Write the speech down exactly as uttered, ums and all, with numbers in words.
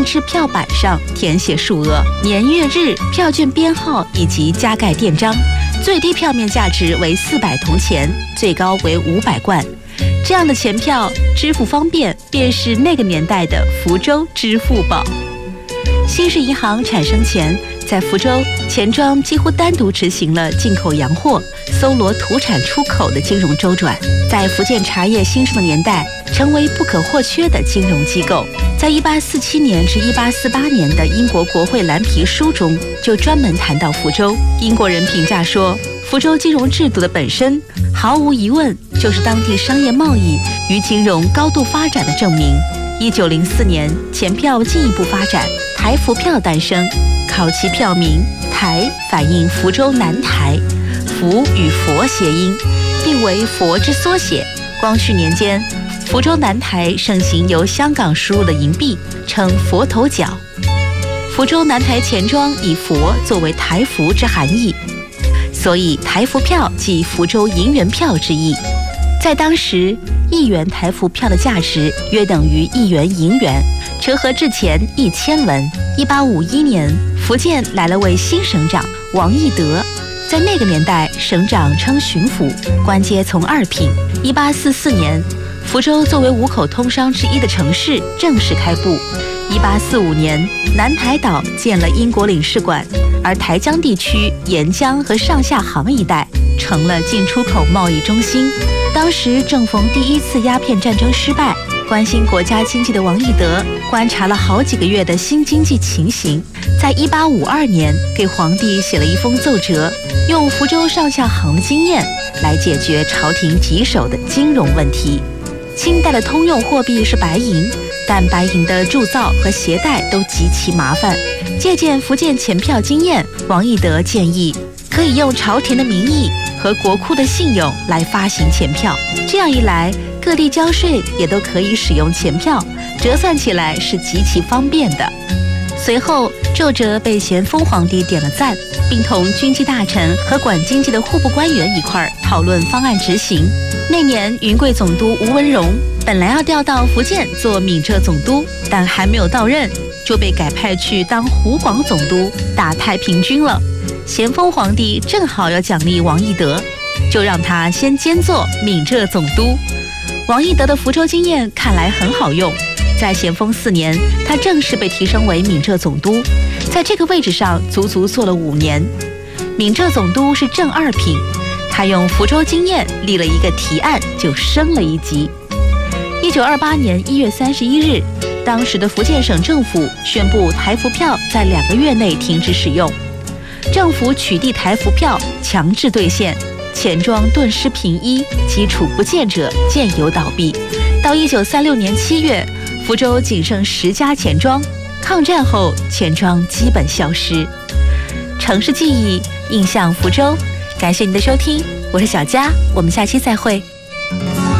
制票板上填写数额、年月日、票券编号以及加盖垫章。最低票面价值为四百铜钱，最高为五百贯。这样的钱票支付方便，便是那个年代的福州支付宝。新式银行产生前，在福州钱庄几乎单独执行了进口洋货、搜罗土产出口的金融周转，在福建茶叶兴盛的年代，成为不可或缺的金融机构。在一八四七年至一八四八年的英国国会蓝皮书中，就专门谈到福州。英国人评价说，福州金融制度的本身，毫无疑问就是当地商业贸易与金融高度发展的证明。一九零四年，钱票进一步发展，台福票诞生。考其票名台，反映福州南台，福与佛谐音，并为佛之缩写。光绪年间，福州南台盛行由香港输入的银币，称佛头角。福州南台钱庄以佛作为台福之含义，所以台福票即福州银元票之意。在当时，一元台福票的价值约等于一元银元，折合至钱一千文。一八五一年，福建来了位新省长王义德，在那个年代，省长称巡抚，官阶从二品。一八四四年，福州作为五口通商之一的城市正式开埠。一八四五年，南台岛建了英国领事馆，而台江地区沿江和上下杭一带成了进出口贸易中心。当时正逢第一次鸦片战争失败，关心国家经济的王义德观察了好几个月的新经济情形，在一八五二年给皇帝写了一封奏折，用福州上下杭的经验来解决朝廷棘手的金融问题。清代的通用货币是白银，但白银的铸造和携带都极其麻烦。借鉴福建钱票经验，王义德建议可以用朝廷的名义和国库的信用来发行钱票，这样一来，各地交税也都可以使用钱票，折算起来是极其方便的。随后，奏折被咸丰皇帝点了赞，并同军机大臣和管经济的户部官员一块儿讨论方案执行。那年，云贵总督吴文荣本来要调到福建做闽浙总督，但还没有到任，就被改派去当湖广总督，打太平军了。咸丰皇帝正好要奖励王义德，就让他先兼做闽浙总督。王义德的福州经验看来很好用，在咸丰四年，他正式被提升为闽浙总督，在这个位置上足足做了五年。闽浙总督是正二品，他用福州经验立了一个提案，就升了一级。一九二八年一月三十一日，当时的福建省政府宣布台福票在两个月内停止使用，政府取缔台福票，强制兑现，钱庄顿失平一，基础不建者渐有倒闭。到一九三六年七月，福州仅剩十家钱庄，抗战后钱庄基本消失。城市记忆，印象福州。感谢您的收听，我是小佳，我们下期再会。